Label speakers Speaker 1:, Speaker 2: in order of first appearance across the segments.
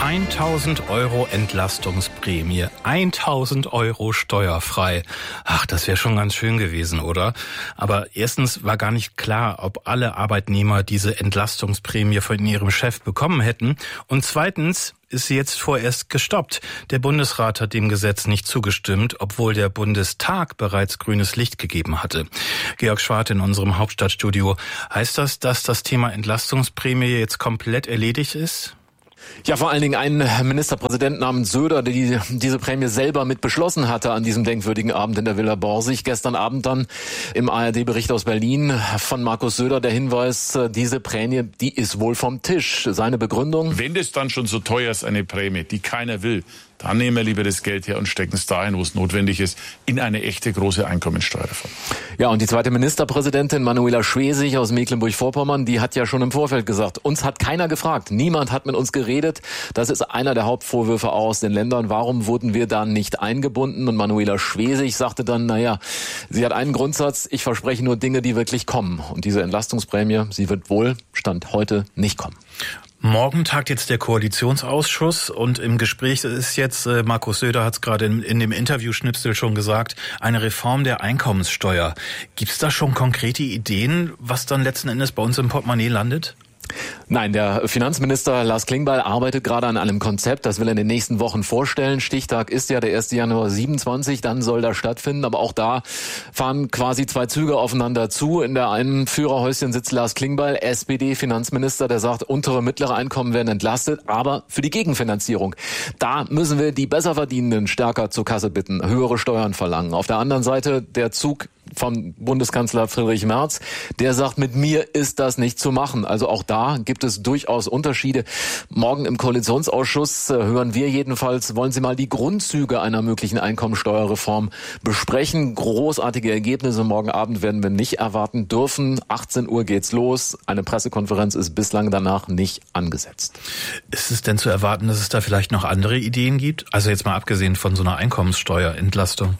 Speaker 1: 1.000 Euro Entlastungsprämie, 1.000 Euro steuerfrei. Ach, das wäre schon ganz schön gewesen, oder? Aber erstens war gar nicht klar, ob alle Arbeitnehmer diese Entlastungsprämie von ihrem Chef bekommen hätten. Und zweitens ist sie jetzt vorerst gestoppt. Der Bundesrat hat dem Gesetz nicht zugestimmt, obwohl der Bundestag bereits grünes Licht gegeben hatte. Georg Schwarte in unserem Hauptstadtstudio. Heißt das, dass das Thema Entlastungsprämie jetzt komplett erledigt ist?
Speaker 2: Ja, vor allen Dingen ein Ministerpräsident namens Söder, der diese Prämie selber mit beschlossen hatte an diesem denkwürdigen Abend in der Villa Borsig. Gestern Abend dann im ARD-Bericht aus Berlin von Markus Söder der Hinweis, diese Prämie, die ist wohl vom Tisch. Seine Begründung?
Speaker 3: Wenn das dann schon so teuer ist, eine Prämie, die keiner will, dann nehmen wir lieber das Geld her und stecken es dahin, wo es notwendig ist, in eine echte große Einkommensteuerreform.
Speaker 2: Ja, und die zweite Ministerpräsidentin Manuela Schwesig aus Mecklenburg-Vorpommern, die hat ja schon im Vorfeld gesagt, uns hat keiner gefragt, niemand hat mit uns geredet. Das ist einer der Hauptvorwürfe auch aus den Ländern. Warum wurden wir da nicht eingebunden? Und Manuela Schwesig sagte dann, sie hat einen Grundsatz, ich verspreche nur Dinge, die wirklich kommen. Und diese Entlastungsprämie, sie wird wohl, Stand heute, nicht kommen.
Speaker 1: Morgen tagt jetzt der Koalitionsausschuss und im Gespräch ist jetzt, Markus Söder hat es gerade in dem Interviewschnipsel schon gesagt, eine Reform der Einkommenssteuer. Gibt's da schon konkrete Ideen, was dann letzten Endes bei uns im Portemonnaie landet?
Speaker 2: Nein, der Finanzminister Lars Klingbeil arbeitet gerade an einem Konzept, das will er in den nächsten Wochen vorstellen. Stichtag ist ja der 1. Januar 27, dann soll das stattfinden, aber auch da fahren quasi zwei Züge aufeinander zu. In der einen Führerhäuschen sitzt Lars Klingbeil, SPD-Finanzminister, der sagt, untere, mittlere Einkommen werden entlastet, aber für die Gegenfinanzierung, da müssen wir die Besserverdienenden stärker zur Kasse bitten, höhere Steuern verlangen. Auf der anderen Seite der Zug vom Bundeskanzler Friedrich Merz, der sagt, mit mir ist das nicht zu machen. Also auch da gibt es durchaus Unterschiede. Morgen im Koalitionsausschuss hören wir jedenfalls, wollen Sie mal die Grundzüge einer möglichen Einkommensteuerreform besprechen. Großartige Ergebnisse morgen Abend werden wir nicht erwarten dürfen. 18 Uhr geht's los. Eine Pressekonferenz ist bislang danach nicht angesetzt.
Speaker 1: Ist es denn zu erwarten, dass es da vielleicht noch andere Ideen gibt? Also jetzt mal abgesehen von so einer Einkommenssteuerentlastung.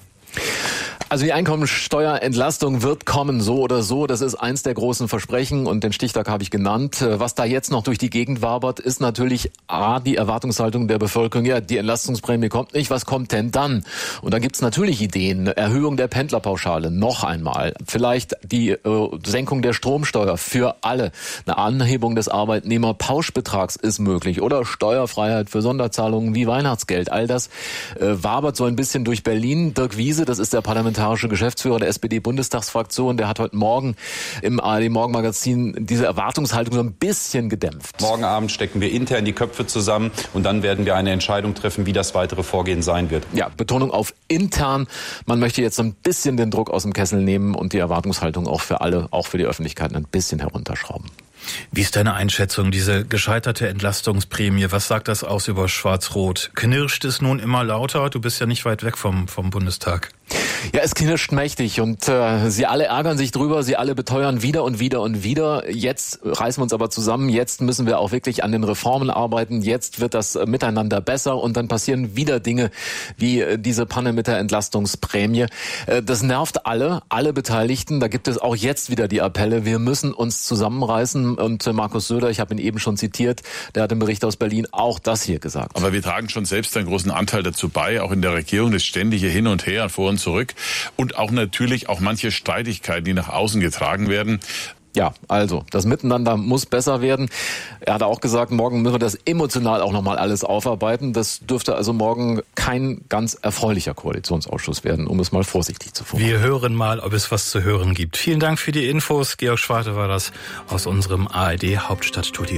Speaker 2: Also die Einkommensteuerentlastung wird kommen, so oder so. Das ist eins der großen Versprechen und den Stichtag habe ich genannt. Was da jetzt noch durch die Gegend wabert, ist natürlich die Erwartungshaltung der Bevölkerung. Ja, die Entlastungsprämie kommt nicht. Was kommt denn dann? Und da gibt's natürlich Ideen. Erhöhung der Pendlerpauschale, noch einmal. Vielleicht die Senkung der Stromsteuer für alle. Eine Anhebung des Arbeitnehmerpauschbetrags ist möglich. Oder Steuerfreiheit für Sonderzahlungen wie Weihnachtsgeld. All das wabert so ein bisschen durch Berlin. Dirk Wiese, das ist der parlamentarische Geschäftsführer der SPD-Bundestagsfraktion, der hat heute Morgen im ARD-Morgenmagazin diese Erwartungshaltung so ein bisschen gedämpft.
Speaker 4: Morgen Abend stecken wir intern die Köpfe zusammen und dann werden wir eine Entscheidung treffen, wie das weitere Vorgehen sein wird.
Speaker 2: Ja, Betonung auf intern. Man möchte jetzt so ein bisschen den Druck aus dem Kessel nehmen und die Erwartungshaltung auch für alle, auch für die Öffentlichkeit ein bisschen herunterschrauben.
Speaker 1: Wie ist deine Einschätzung, diese gescheiterte Entlastungsprämie? Was sagt das aus über Schwarz-Rot? Knirscht es nun immer lauter? Du bist ja nicht weit weg vom Bundestag.
Speaker 2: Ja, es knirscht mächtig und sie alle ärgern sich drüber, sie alle beteuern wieder und wieder und wieder. Jetzt reißen wir uns aber zusammen, jetzt müssen wir auch wirklich an den Reformen arbeiten, jetzt wird das miteinander besser und dann passieren wieder Dinge wie diese Panne mit der Entlastungsprämie. Das nervt alle Beteiligten, da gibt es auch jetzt wieder die Appelle, wir müssen uns zusammenreißen und Markus Söder, ich habe ihn eben schon zitiert, der hat im Bericht aus Berlin auch das hier gesagt.
Speaker 3: Aber wir tragen schon selbst einen großen Anteil dazu bei, auch in der Regierung, das ständige Hin und Her, vor und zurück. Und auch natürlich auch manche Streitigkeiten, die nach außen getragen werden.
Speaker 2: Ja, also das Miteinander muss besser werden. Er hat auch gesagt, morgen müssen wir das emotional auch nochmal alles aufarbeiten. Das dürfte also morgen kein ganz erfreulicher Koalitionsausschuss werden, um es mal vorsichtig zu formulieren.
Speaker 1: Wir hören mal, ob es was zu hören gibt. Vielen Dank für die Infos. Georg Schwarte war das aus unserem ARD-Hauptstadtstudio.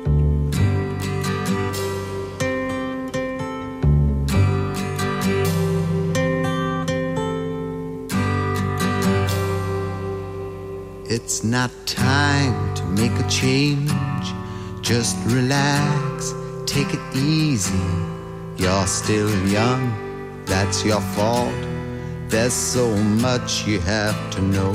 Speaker 5: It's not time to make a change. Just relax, take it easy. You're still young, that's your fault. There's so much you have to know.